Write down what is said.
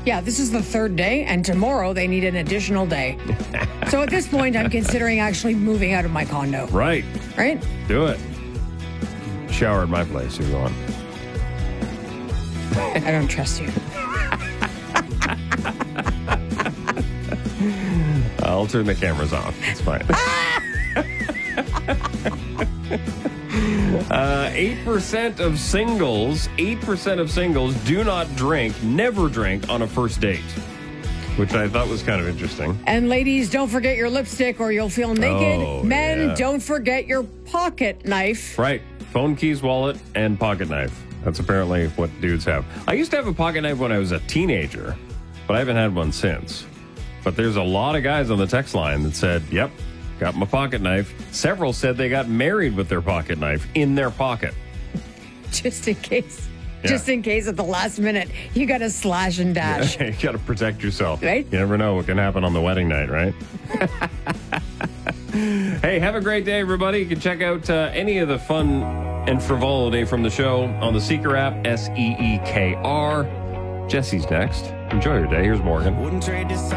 Yeah, this is the third day, and tomorrow they need an additional day. So at this point, I'm considering actually moving out of my condo. Right. Right? Do it. Shower at my place if you want. I don't trust you. I'll turn the cameras off. It's fine. 8% of singles do not drink, never drink on a first date, which I thought was kind of interesting. And ladies, don't forget your lipstick or you'll feel naked. Oh, Men, yeah. don't forget your pocket knife. Right. Phone, keys, wallet, and pocket knife. That's apparently what dudes have. I used to have a pocket knife when I was a teenager, but I haven't had one since. But there's a lot of guys on the text line that said, yep, got my pocket knife. Several said they got married with their pocket knife in their pocket. Just in case. Yeah. Just in case at the last minute, you got to slash and dash. You got to protect yourself. Right? You never know what can happen on the wedding night, right? Hey, have a great day, everybody. You can check out any of the fun and frivolity from the show on the Seeker app, SEEKR. Jesse's next. Enjoy your day. Here's Morgan. Wouldn't trade this